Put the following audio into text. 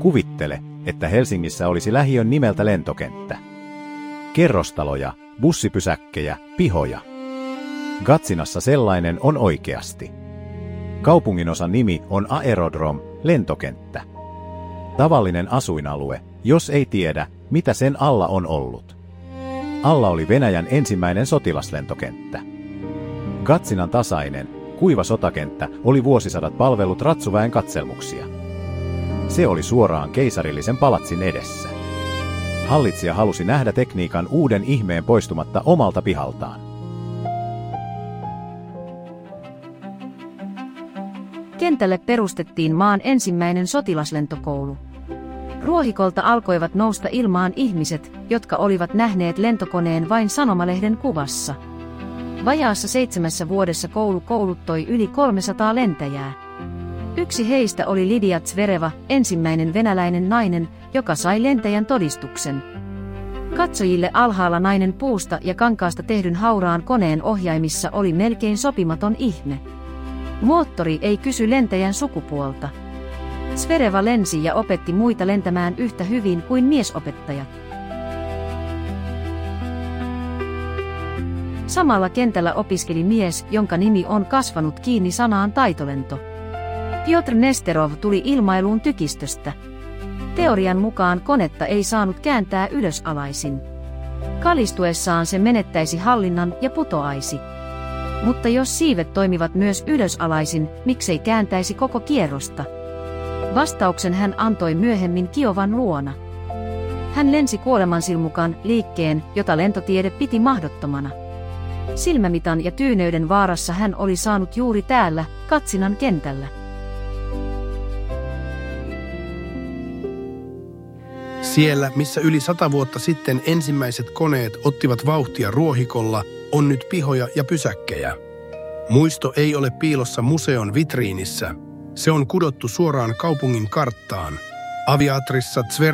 Kuvittele, että Helsingissä olisi lähiön nimeltä lentokenttä. Kerrostaloja, bussipysäkkejä, pihoja. Gatsinassa sellainen on oikeasti. Kaupunginosan nimi on Aerodrom, lentokenttä. Tavallinen asuinalue, jos ei tiedä, mitä sen alla on ollut. Alla oli Venäjän ensimmäinen sotilaslentokenttä. Gatsinan tasainen, kuiva sotakenttä oli vuosisadat palvellut ratsuväen katselmuksia. Se oli suoraan keisarillisen palatsin edessä. Hallitsija halusi nähdä tekniikan uuden ihmeen poistumatta omalta pihaltaan. Kentälle perustettiin maan ensimmäinen sotilaslentokoulu. Ruohikolta alkoivat nousta ilmaan ihmiset, jotka olivat nähneet lentokoneen vain sanomalehden kuvassa. Vajaassa 7 vuodessa koulu kouluttoi yli 300 lentäjää. Yksi heistä oli Lidia Zvereva, ensimmäinen venäläinen nainen, joka sai lentäjän todistuksen. Katsojille alhaalla nainen puusta ja kankaasta tehdyn hauraan koneen ohjaimissa oli melkein sopimaton ihme. Moottori ei kysy lentäjän sukupuolta. Zvereva lensi ja opetti muita lentämään yhtä hyvin kuin miesopettajat. Samalla kentällä opiskeli mies, jonka nimi on kasvanut kiinni sanaan taitolento. Piotr Nesterov tuli ilmailuun tykistöstä. Teorian mukaan konetta ei saanut kääntää ylösalaisin. Kalistuessaan se menettäisi hallinnan ja putoaisi. Mutta jos siivet toimivat myös ylösalaisin, miksei kääntäisi koko kierrosta? Vastauksen hän antoi myöhemmin Kiovan luona. Hän lensi kuolemansilmukan liikkeen, jota lentotiede piti mahdottomana. Silmämitan ja tyyneyden vaarassa hän oli saanut juuri täällä, Gatsinan kentällä. Siellä, missä yli 100 vuotta sitten ensimmäiset koneet ottivat vauhtia Ruohikolla, on nyt pihoja ja pysäkkejä. Muisto ei ole piilossa museon vitriinissä. Se on kudottu suoraan kaupungin karttaan. Aviatrissa Zvereva